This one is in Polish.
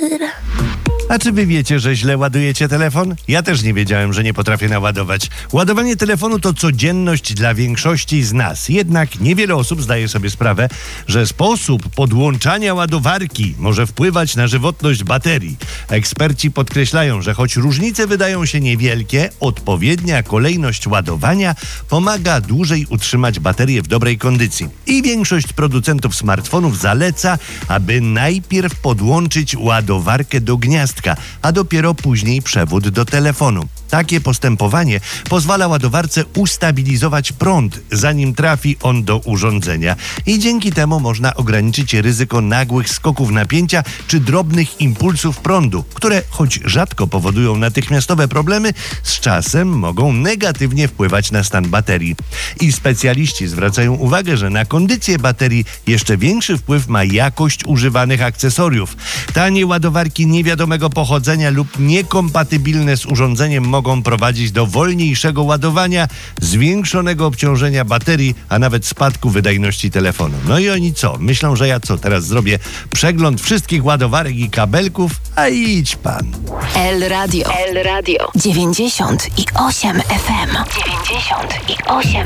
A czy wy wiecie, że źle ładujecie telefon? Ja też nie wiedziałem, że nie potrafię naładować. Ładowanie telefonu to codzienność dla większości z nas. Jednak niewiele osób zdaje sobie sprawę, że sposób podłączania ładowarki może wpływać na żywotność baterii. Eksperci podkreślają, że choć różnice wydają się niewielkie, odpowiednia kolejność ładowania pomaga dłużej utrzymać baterię w dobrej kondycji. I większość producentów smartfonów zaleca, aby najpierw podłączyć ładowarkę do gniazdka, a dopiero później przewód do telefonu. Takie postępowanie pozwala ładowarce ustabilizować prąd, zanim trafi on do urządzenia. I dzięki temu można ograniczyć ryzyko nagłych skoków napięcia czy drobnych impulsów prądu, które choć rzadko powodują natychmiastowe problemy, z czasem mogą negatywnie wpływać na stan baterii. I specjaliści zwracają uwagę, że na kondycję baterii jeszcze większy wpływ ma jakość używanych akcesoriów. Tanie ładowarki niewiadomego pochodzenia lub niekompatybilne z urządzeniem mogą prowadzić do wolniejszego ładowania, zwiększonego obciążenia baterii, a nawet spadku wydajności telefonu. No i oni co? Myślą, że ja teraz zrobię przegląd wszystkich ładowarek i kabelków? A idź pan. El Radio 98 FM 98